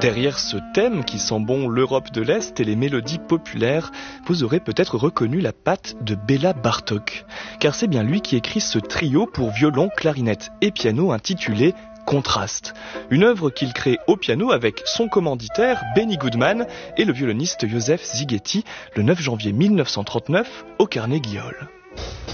Derrière ce thème qui sent bon l'Europe de l'Est et les mélodies populaires, vous aurez peut-être reconnu la patte de Béla Bartók. Car c'est bien lui qui écrit ce trio pour violon, clarinette et piano intitulé Contraste. Une œuvre qu'il crée au piano avec son commanditaire Benny Goodman et le violoniste Józef Szigeti le 9 janvier 1939 au Carnegie Hall.